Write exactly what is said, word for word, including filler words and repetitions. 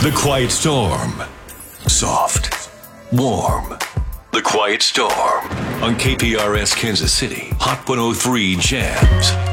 The Quiet Storm. Soft. Warm. The Quiet Storm. On K P R S Kansas City. Hot one oh three Jams.